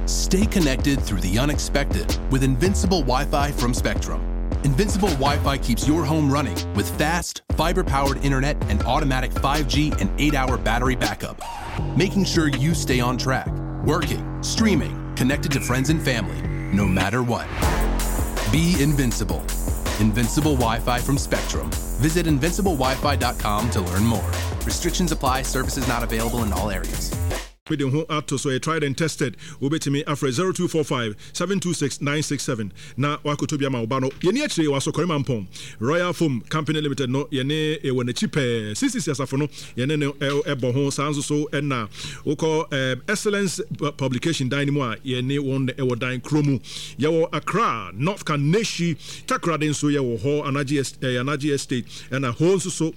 Stay connected through the unexpected with Invincible Wi-Fi from Spectrum. Invincible Wi-Fi keeps your home running with fast, fiber-powered internet and automatic 5G and 8-hour battery backup, making sure you stay on track, working, streaming, connected to friends and family, no matter what. Be invincible. Invincible Wi-Fi from Spectrum. Visit invinciblewifi.com to learn more. Restrictions apply. Services not available in all areas. Medium home actor so tried and tested obey me after 0245 726 967 na wakotobia ma obano yeni achire waso korema mpom Royal Foam Company Limited no yene e wona chipe CCC asafo no yene ne ebo ho sanso so na woko excellence publication dynamo a yene won e wodan kromu yawo Accra North Kaneshi Takra den so yawo ho Anaji Estate na ho so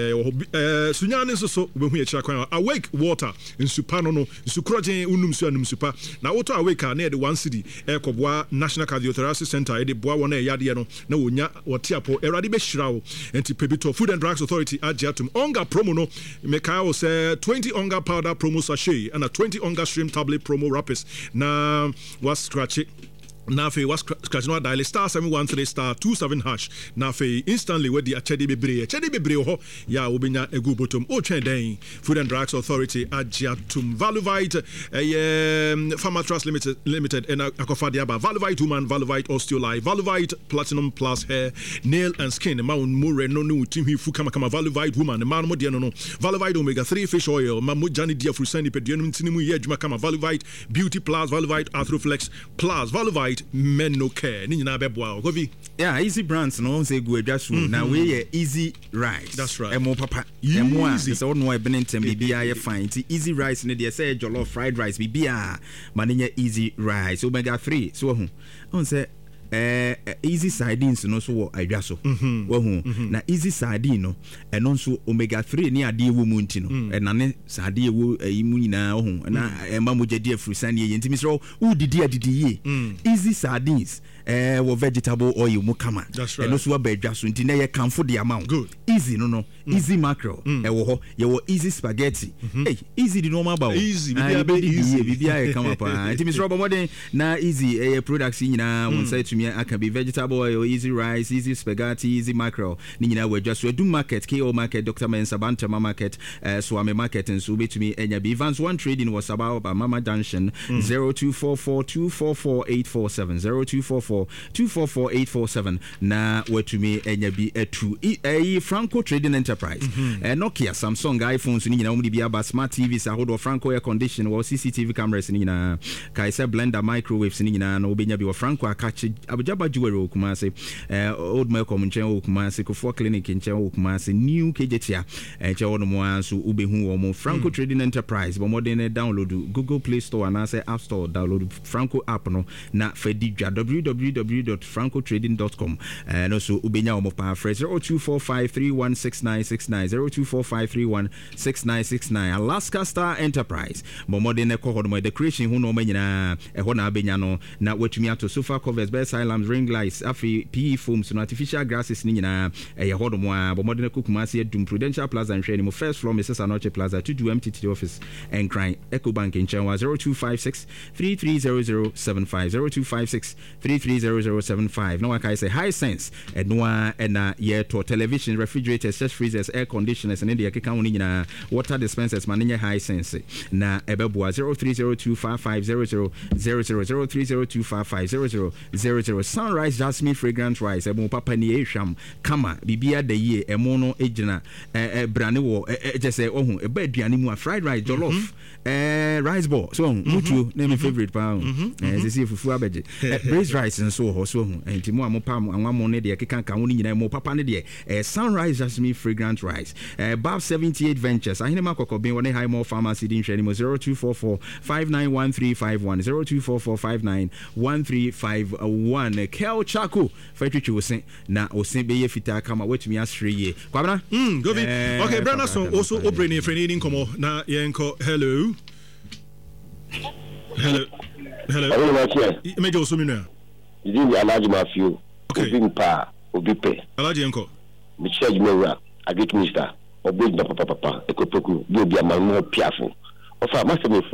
sunyane so obehu ya chira kwan Awake Water in Supano Sukroje unum su anum supa na woto aweka na de 1 city ekobwa National Cardiothoracic Center de boa wona yade no na wonya wotiapo erade be hirawo enti Pebito Food and Drugs Authority agiatum onga promo no meka wo say 20 onga powder promo sachet and a 20 onga shrimp tablet promo wrappers na was scratch Nafe was scratching out dial star 713 star 27 hash. Nafe instantly with the achedi bebre ho ya obenya egu bottom o chen den Food and Drugs Authority agiatum Valuvite Pharma Trust Limited and Akofadia ba Valuvite Woman Valuvite Osteolife Valuvite Platinum Plus Hair Nail and Skin ma mure no no team fu kama Valuvite Woman ma no dia no Valuvite Omega 3 Fish Oil ma mojani dia frusani pe dianum tinimu ye adwuma kama Valuvite Beauty Plus Valuvite Arthroflex Plus Valuvite Men no care ni nyina beboa okovi easy brands no say go adwaso na we easy rice that's right emo papa emo a say no e benentem bibia ye fine ti easy rice ne de say jollof fried rice bibia manenya easy rice omega 3 so hu on say easy sardines no so wo adwaso wo na easy sardine no eno so omega 3 ni ade ewo mu nti no na ne sardine ewo ayimu nyina wo na ema mogedi afrusane ye ntimi so wo didi ye easy sardines wo vegetable oil mu kama eno so ba adwaso nti na ye kamfo de amount easy no easy mackerel wo ho ye wo easy spaghetti easy di normal ba easy bibia ye kama pa ntimi so ba modern na easy products nyina won say I can be vegetable oil, easy rice, easy spaghetti, easy mackerel. Nina we just do market, KO market, Dr. Mensa Bantama market, Swami market, and so be to me. And be Vans One Trading was about Mama Junction 0244 244 847 0244 244 847. Na we to me and be a Franco Trading Enterprise. Nokia, Samsung iPhones, Nina only be about smart TVs, a hold of Franco air condition or CCTV cameras, Nina Kaisa blender microwaves, Nina no Benyabi or Franco catch Abujaba Jewelry Kumase, Old Malcolm and Chen Kumase, Kofo Clinic in Chen Kumase, New KJTia, and Chawono Moansu, Ubehu or Franco Trading Enterprise, but more than a download Google Play Store and answer App Store, download Franco app no, na Fedija, www.francotrading.com, and also Ubenya Omo Paraphrase 0245316969, 0245316969, Alaska Star Enterprise, but more than a cohort, the creation who no mena, a Hona Benyano, not what me out to sofa covers, best islands, ring lights, afi PE foams, and artificial grasses, Nina, a Hodomoa, but modern Kukumasi, Doom Prudential Plaza and Training, first floor, Mrs. Anoche Plaza, to do MTT office and crying Echo Bank in Chenwa 0256 330075 0256 330075. No, I say high sense, and no, and yet to television, refrigerators, chest freezers, air conditioners, and India Kikaunina, water dispensers, Maninya high sense. Na Ebebua 0302550000 0302550000. Sunrise Jasmine fragrant rice, Ebo Papa ni Esham, Kama, Bibia de Ye, Emono Ejina, Braniwo, just say, oh, a bed animal, fried rice, jollof, rice ball, so, Mutu, name a favorite pound, as you see for Fuabeji, braised rice and so, and Timo Mopam, and one more nedia, Kikan Kauni, and Mo Papa Nedia, Sunrise Jasmine fragrant rice, Bob 78 Ventures, I know Mako being one high more pharmacy in Shenimo 0244 591351 0244 591351. Kel Chaku, Fetch was saying, now, or Simbe Fita come away to me as 3 years. Kwabana? Okay, Brandon also opening for needing come on. Now, Yanko, hello. Hello. Major Sumina. Is in the large mafia. Okay. Obipe. Alaji Yanko. Michelle Mora, a great minister, or big papa, a copoku, will be a man more piaful. Of our master